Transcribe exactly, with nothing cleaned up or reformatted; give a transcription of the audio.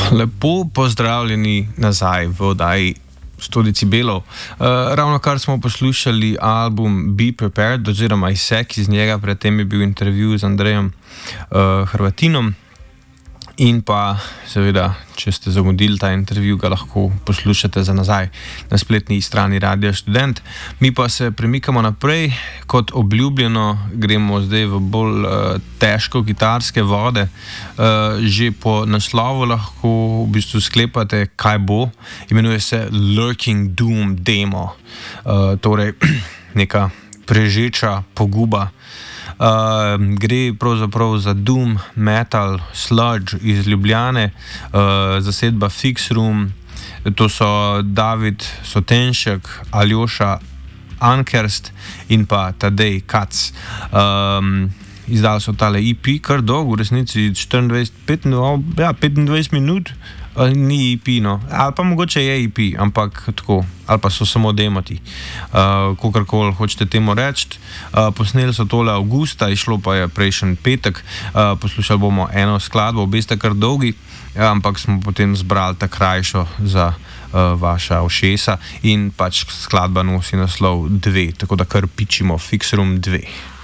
Lepo pozdravljeni nazaj v oddaji sto decibelov. Uh, ravno kar smo poslušali album Be Prepared oziroma izsek iz njega, predtem je bil intervju z Andrejem uh, Hrvatinom. In pa seveda, če ste zamudili ta intervju, ga lahko poslušate za nazaj na spletni strani Radia Študent. Mi pa se premikamo naprej, kot obljubljeno, gremo zdaj v bolj uh, težko gitarske vode. Uh, že po naslovu lahko v bistvu sklepate, kaj bo. Imenuje se Lurking Doom Demo. Uh, torej, neka prežeča poguba. Uh, gre pravzaprav za doom, metal, sludge iz Ljubljane, uh, zasedba Fix Room, to so David Sotenšek, Aljoša Ankerst in pa Tadej Kac. Um, izdali so tale E P, kar dolgo, v resnici štiriindvajset, petindvajset, ja, petindvajset minut, uh, ni E P, no, ali pa mogoče je E P, ampak tako, ali pa so samo demoti, uh, kakorkoli hočete temu reči. Uh, posneli so tole avgusta, išlo pa je prejšnji petek, uh, poslušali bomo eno skladbo, obe sta kar dolgi, ja, ampak smo potem zbrali ta krajšo za uh, vaša ušesa in pač skladba nosi naslov dve, tako da kar pičimo Fix Room dve.